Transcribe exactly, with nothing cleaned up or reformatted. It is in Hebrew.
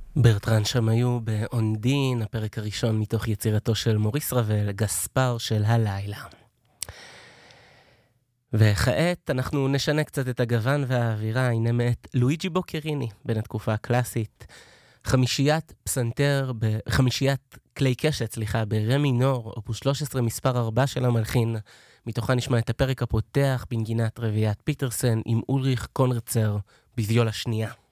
ברטרן שם היו באונדין, הפרק הראשון מתוך יצירתו של מוריס רבל, גספר של הלילה. וכעת אנחנו נשנה קצת את הגוון והאווירה, הנה מאת לואיג'י בוקריני, בין התקופה הקלאסית. חמישיית פסנתר, חמישיית כלי קשת, סליחה, ברמי מינור, אופוס שלוש עשרה מספר ארבע של המלחין. מתוכה נשמע את הפרק הפותח בנגינת רביעיית פיטרסן עם אולריך קונרצר בוויולה שנייה.